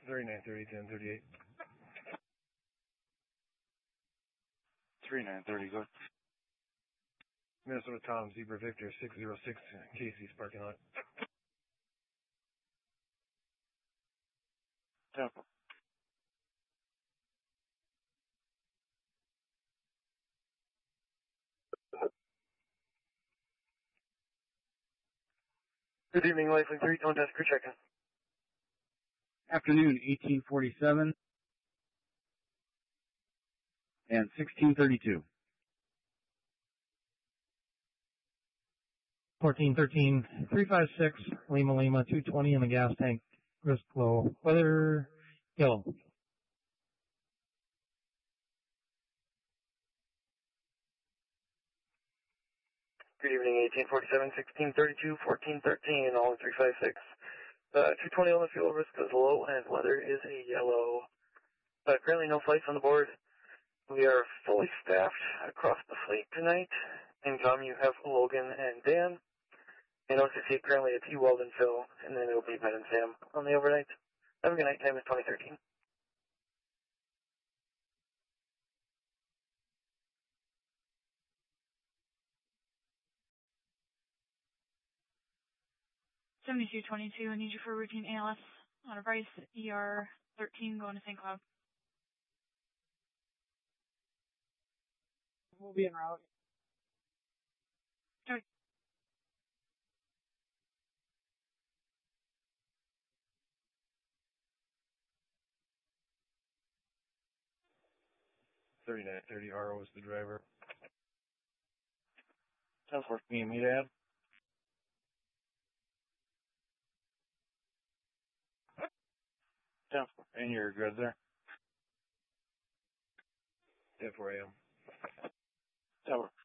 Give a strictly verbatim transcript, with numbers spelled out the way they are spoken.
thirty-nine thirty, ten thirty-eight. thirty-nine thirty, go ahead. Minnesota Tom, Zebra Victor, six zero six, Casey's parking lot. Temple. Good evening, Lifelink three, tone desk, crew checking. Afternoon, eighteen forty-seven and sixteen thirty-two. fourteen thirteen, three five six, Lima Lima, two twenty in the gas tank, risk low, weather yellow. Good evening, eighteen forty-seven, sixteen thirty-two, fourteen thirteen, all three five six. Uh, two twenty on the fuel, risk is low, and weather is a yellow. Uh, currently no flights on the board. We are fully staffed across the fleet tonight. Income, you have Logan and Dan. And O sixty-eight currently a T. Weldon Phil, and then it'll be Ben and Sam on the overnight. Have a good night, time is twenty thirteen. seventy-two twenty-two, I need you for routine A L S on a Bryce, E R thirteen going to Saint Cloud. We'll be en route. Okay. thirty-nine thirty, R O is the driver. ten four, me and me, Dad. ten four, and you're good there? ten four A M. ten four.